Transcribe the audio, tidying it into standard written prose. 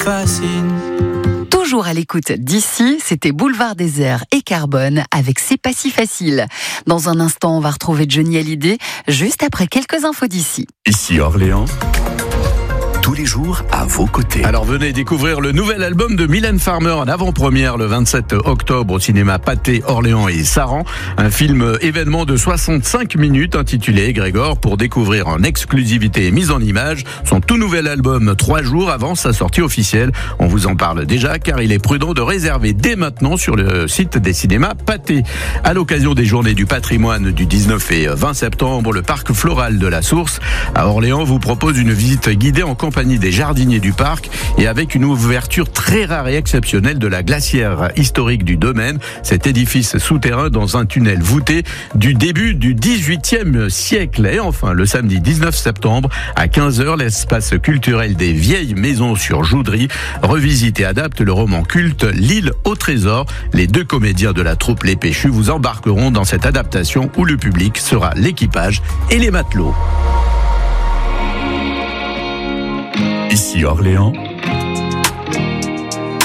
fascine. Toujours à l'écoute d'ici, c'était Boulevard Désert et Carbone avec C'est pas si facile. Dans un instant, on va retrouver Johnny Hallyday, juste après quelques infos d'ici. Ici Orléans, tous les jours à vos côtés. Alors venez découvrir le nouvel album de Mylène Farmer en avant-première le 27 octobre au cinéma Pathé, Orléans et Saran. Un film événement de 65 minutes intitulé Grégor pour découvrir en exclusivité et mise en image son tout nouvel album 3 jours avant sa sortie officielle. On vous en parle déjà car il est prudent de réserver dès maintenant sur le site des cinémas Pathé. À l'occasion des journées du patrimoine du 19 et 20 septembre, le parc floral de la Source à Orléans vous propose une visite guidée en compagnie des jardiniers du parc et avec une ouverture très rare et exceptionnelle de la glacière historique du domaine, cet édifice souterrain dans un tunnel voûté du début du XVIIIe siècle. Et enfin, le samedi 19 septembre à 15h, l'espace culturel des Vieilles Maisons sur Joudry revisite et adapte le roman culte L'île au trésor. Les 2 comédiens de la troupe Les Péchus vous embarqueront dans cette adaptation où le public sera l'équipage et les matelots. Ici Orléans,